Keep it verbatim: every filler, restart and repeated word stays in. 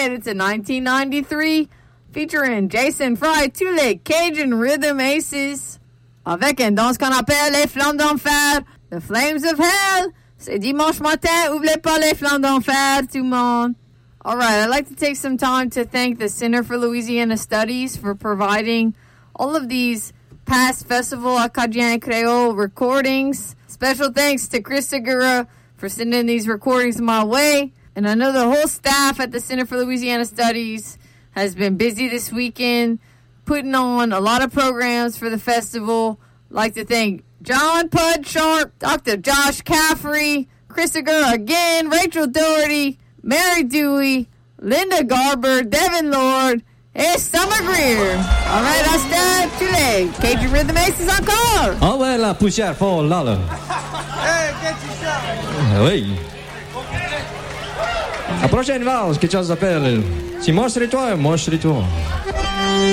related to nineteen ninety-three, featuring Jason Fry, tous les Cajun Rhythm Aces, avec une danse qu'on appelle les Flammes d'Enfer, The Flames of Hell. C'est dimanche matin, oubliez pas les Flammes d'Enfer, tout le monde. All right, I'd like to take some time to thank the Center for Louisiana Studies for providing all of these past Festival Acadien Creole recordings. Special thanks to Chris Segura for sending these recordings my way. And I know the whole staff at the Center for Louisiana Studies has been busy this weekend, putting on a lot of programs for the festival. I'd like to thank John Pud Sharp, Doctor Josh Caffrey, Chris Segura again, Rachel Doherty, Mary Dewey, Linda Garber, Devin Lord, et Summer Greer. All right, hasta tous les Cajun Rhythm Aces encore. Envoie la poussière fort là, là. Hey, get your shot. Oui. La prochaine valse, quelque chose s'appelle Si moi serais toi, moi serais toi.